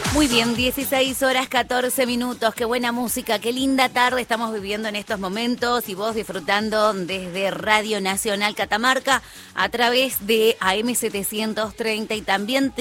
Muy bien, 16 horas 14 minutos, qué buena música, qué linda tarde estamos viviendo en estos momentos y vos disfrutando desde Radio Nacional Catamarca a través de AM730 y también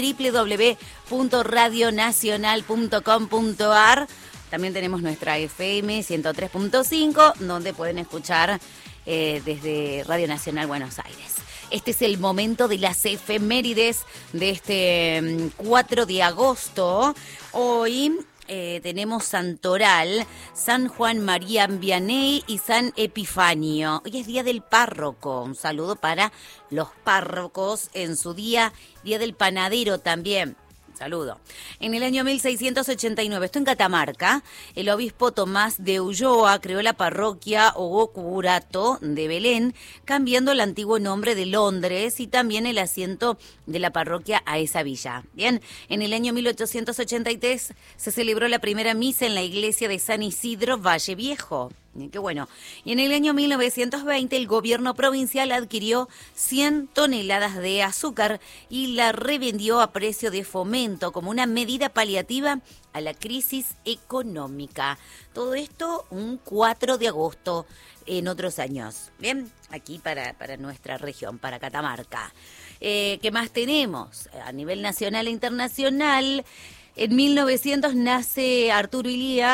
www.radionacional.com.ar. También tenemos nuestra FM 103.5 donde pueden escuchar desde Radio Nacional Buenos Aires. Este es el momento de las efemérides de este 4 de agosto. Hoy tenemos Santoral, San Juan María Vianney y San Epifanio. Hoy es Día del Párroco. Un saludo para los párrocos en su día. Día del Panadero también. Saludo. En el año 1689, esto en Catamarca, el obispo Tomás de Ulloa creó la parroquia o curato de Belén, cambiando el antiguo nombre de Londres y también el asiento de la parroquia a esa villa. Bien, en el año 1883 se celebró la primera misa en la iglesia de San Isidro, Valle Viejo. Qué bueno. Y en el año 1920 el gobierno provincial adquirió 100 toneladas de azúcar y la revendió a precio de fomento como una medida paliativa a la crisis económica. Todo esto un 4 de agosto en otros años. Bien, aquí para nuestra región, para Catamarca. ¿Qué más tenemos? A nivel nacional e internacional... En 1900 nace Arturo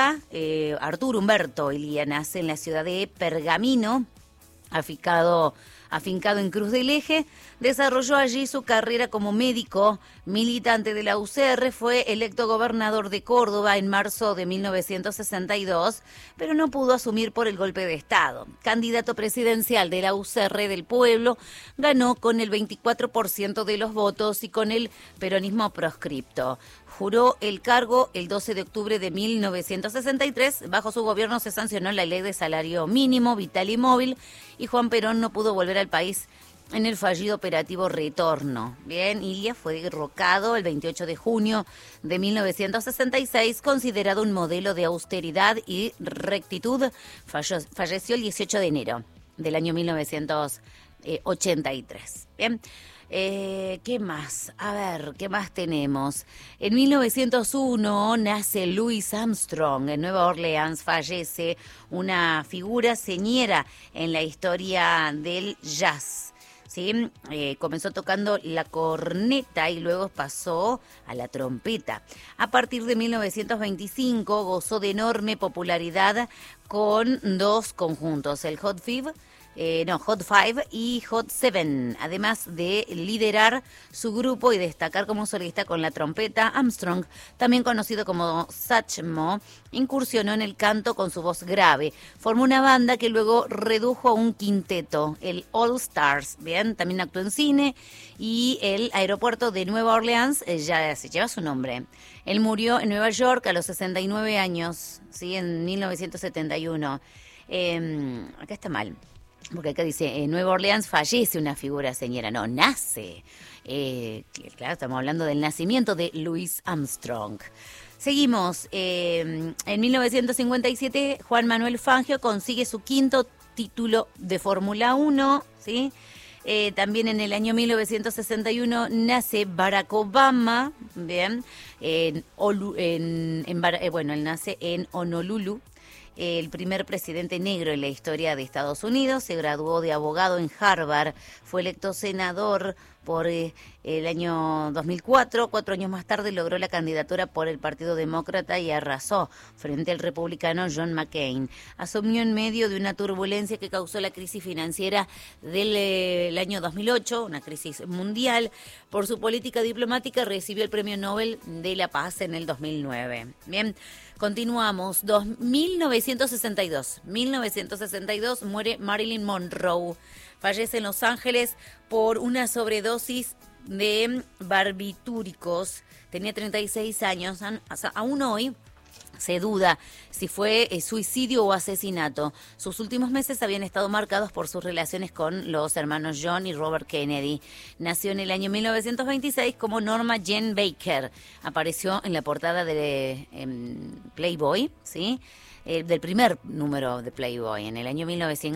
Humberto Illia, nace en la ciudad de Pergamino, afincado en Cruz del Eje. Desarrolló allí su carrera como médico, militante de la UCR, fue electo gobernador de Córdoba en marzo de 1962, pero no pudo asumir por el golpe de Estado. Candidato presidencial de la UCR del pueblo, ganó con el 24% de los votos y con el peronismo proscripto. Juró el cargo el 12 de octubre de 1963. Bajo su gobierno se sancionó la ley de salario mínimo, vital y móvil, y Juan Perón no pudo volver al país en el fallido operativo Retorno. Bien, Illia fue derrocado el 28 de junio de 1966, considerado un modelo de austeridad y rectitud. Falleció el 18 de enero del año 1983. Bien. ¿Qué más? A ver, ¿qué más tenemos? En 1901 nace Louis Armstrong. En Nueva Orleans fallece una figura señera en la historia del jazz. ¿Sí? Comenzó tocando la corneta y luego pasó a la trompeta. A partir de 1925 gozó de enorme popularidad con dos conjuntos, el Hot Five y Hot Seven. Además de liderar su grupo y destacar como solista con la trompeta, Armstrong, también conocido como Satchmo, incursionó en el canto con su voz grave. Formó una banda que luego redujo a un quinteto, el All Stars. Bien, también actuó en cine y el aeropuerto de Nueva Orleans ya se lleva su nombre. Él murió en Nueva York a los 69 años, ¿sí? En 1971. Acá está mal. Porque acá dice, en Nueva Orleans fallece una figura señera. No, nace. Claro, estamos hablando del nacimiento de Louis Armstrong. Seguimos. En 1957, Juan Manuel Fangio consigue su quinto título de Fórmula 1, ¿sí? También en el año 1961 nace Barack Obama, ¿bien? Él nace en Honolulu. El primer presidente negro en la historia de Estados Unidos, se graduó de abogado en Harvard, fue electo senador por el año 2004. 4 años más tarde logró la candidatura por el Partido Demócrata y arrasó frente al republicano John McCain. Asumió en medio de una turbulencia que causó la crisis financiera del año 2008, una crisis mundial. Por su política diplomática recibió el Premio Nobel de la Paz en el 2009. Bien. Continuamos. 1962 muere Marilyn Monroe. Fallece en Los Ángeles por una sobredosis de barbitúricos. Tenía 36 años. Aún hoy se duda si fue suicidio o asesinato. Sus últimos meses habían estado marcados por sus relaciones con los hermanos John y Robert Kennedy. Nació en el año 1926 como Norma Jean Baker. Apareció en la portada de Playboy, ¿sí? Del primer número de Playboy en el año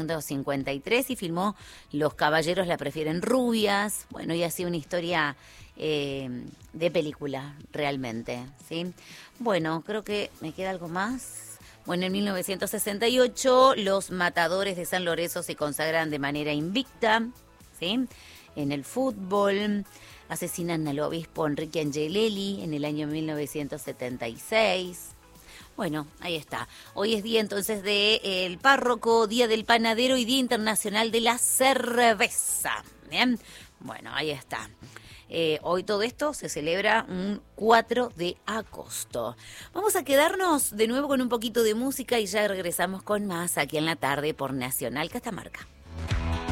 1953 y filmó Los caballeros la prefieren rubias. Bueno, y así una historia de película, realmente, ¿sí? Bueno, creo que me queda algo más. Bueno, en 1968 los Matadores de San Lorenzo se consagran de manera invicta, ¿sí? En el fútbol. Asesinan al obispo Enrique Angelelli en el año 1976. Bueno, ahí está. Hoy es día entonces del párroco, día del panadero y día internacional de la cerveza. Bien, bueno, ahí está. Hoy todo esto se celebra un 4 de agosto. Vamos a quedarnos de nuevo con un poquito de música y ya regresamos con más aquí en la tarde por Nacional Catamarca.